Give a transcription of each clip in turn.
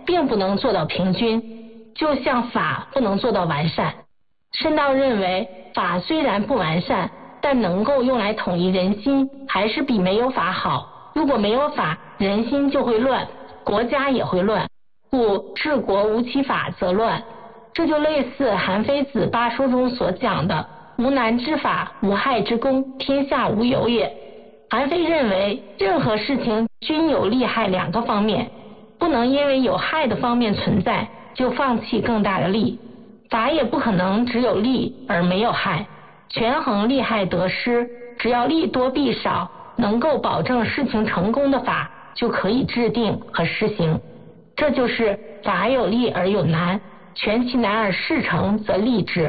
并不能做到平均，就像法不能做到完善。圣道认为，法虽然不完善，但能够用来统一人心，还是比没有法好。如果没有法，人心就会乱，国家也会乱，故治国无其法则乱。这就类似韩非子八书中所讲的无难之法，无害之功，天下无有也。韩非认为，任何事情均有利害两个方面，不能因为有害的方面存在就放弃更大的利。法也不可能只有利而没有害，权衡利害得失，只要利多弊少，能够保证事情成功的法就可以制定和实行。这就是法有利而有难，权其难而事成则利之。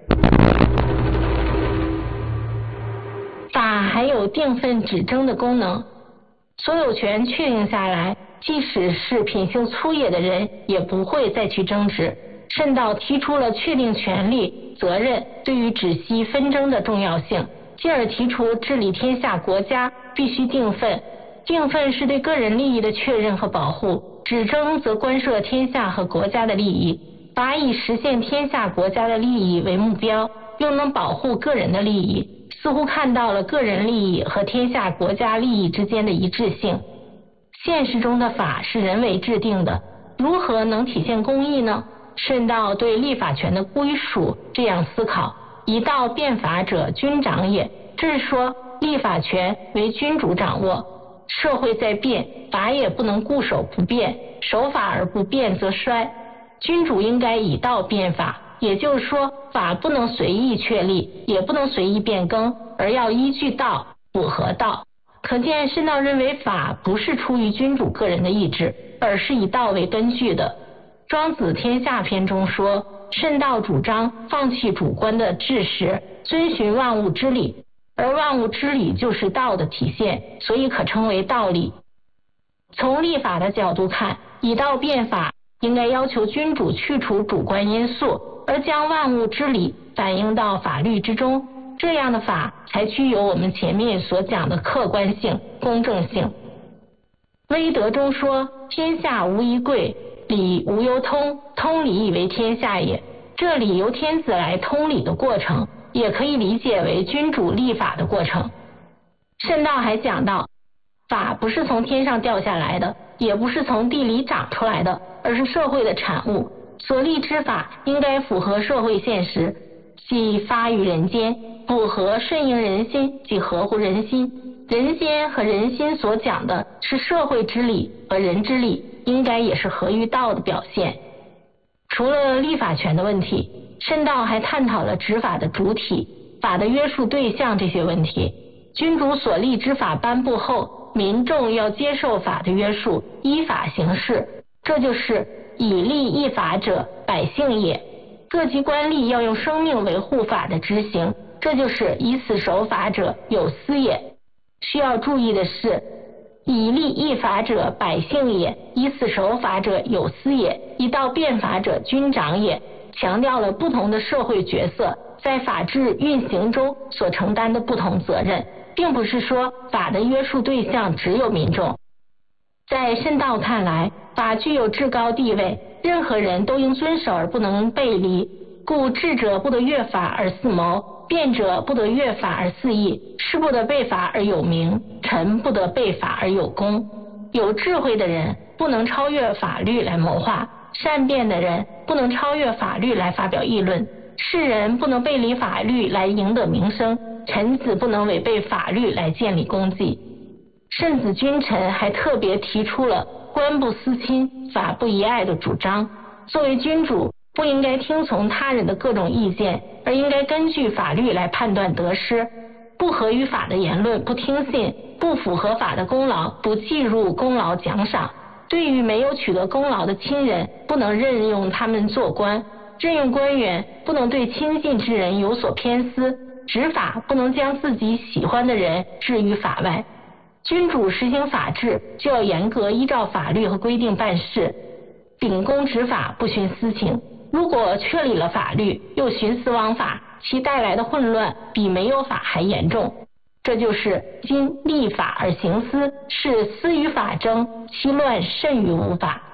法还有定分指征的功能，所有权确定下来，即使是品行粗野的人也不会再去争执。圣道提出了确定权利、责任对于止息纷争的重要性，进而提出治理天下国家必须定分。定分是对个人利益的确认和保护，指征则关涉天下和国家的利益。法以实现天下国家的利益为目标，又能保护个人的利益，似乎看到了个人利益和天下国家利益之间的一致性。现实中的法是人为制定的，如何能体现公义呢？圣道对立法权的归属这样思考：以道变法者，君长也。这是说，立法权为君主掌握。社会在变，法也不能固守不变，守法而不变则衰。君主应该以道变法，也就是说，法不能随意确立，也不能随意变更，而要依据道，符合道。可见圣道认为法不是出于君主个人的意志，而是以道为根据的。庄子天下篇中说，圣道主张放弃主观的志识，遵循万物之理，而万物之理就是道的体现，所以可称为道理。从立法的角度看，以道变法应该要求君主去除主观因素，而将万物之理反映到法律之中，这样的法才具有我们前面所讲的客观性、公正性。威德中说，天下无一贵，理无由通，通理以为天下也。这里由天子来通理的过程，也可以理解为君主立法的过程。圣道还讲到，法不是从天上掉下来的，也不是从地里长出来的，而是社会的产物。所立之法应该符合社会现实，即发于人间，符合顺应人心，即合乎人心。人间和人心所讲的是社会之理和人之理，应该也是合于道的表现。除了立法权的问题，圣道还探讨了执法的主体、法的约束对象这些问题。君主所立之法颁布后，民众要接受法的约束，依法行事，这就是以立依法者，百姓也。各级官吏要用生命维护法的执行，这就是以死守法者，有司也。需要注意的是，以立依法者，百姓也；以死守法者，有司也；以道变法者，君长也。强调了不同的社会角色在法治运行中所承担的不同责任，并不是说法的约束对象只有民众。在圣道看来，法具有至高地位，任何人都应遵守而不能背离，故智者不得越法而肆谋，辩者不得越法而肆意，士不得背法而有名，臣不得背法而有功。有智慧的人不能超越法律来谋划，善辩的人不能超越法律来发表议论，世人不能背离法律来赢得名声，臣子不能违背法律来建立功绩。圣子君臣还特别提出了官不私亲，法不遗爱的主张。作为君主，不应该听从他人的各种意见，而应该根据法律来判断得失。不合于法的言论不听信，不符合法的功劳不计入功劳奖赏。对于没有取得功劳的亲人，不能任用他们做官。任用官员不能对亲近之人有所偏私，执法不能将自己喜欢的人置于法外。君主实行法治，就要严格依照法律和规定办事，秉公执法，不徇私情。如果确立了法律，又徇私枉法，其带来的混乱比没有法还严重。这就是今立法而行私，是私与法争，其乱甚于无法。